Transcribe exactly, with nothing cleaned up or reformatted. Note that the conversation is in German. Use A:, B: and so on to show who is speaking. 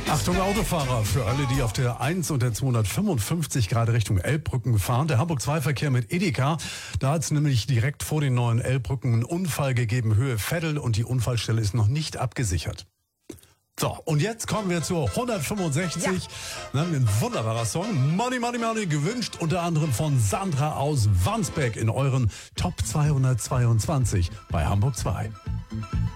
A: Achtung Autofahrer, für alle, die auf der eins und der zweihundertfünfundfünfzig gerade Richtung Elbbrücken fahren. Der Hamburg zwei Verkehr mit Edeka. Da hat es nämlich direkt vor den neuen Elbbrücken einen Unfall gegeben, Höhe Veddel, und die Unfallstelle ist noch nicht abgesichert. So, und jetzt kommen wir zur hundertfünfundsechzig. Ja. Dann haben wir ein wunderbarer Song. Money, Money, Money, gewünscht unter anderem von Sandra aus Wandsbek in euren Top zweihundertzweiundzwanzig bei Hamburg zwei.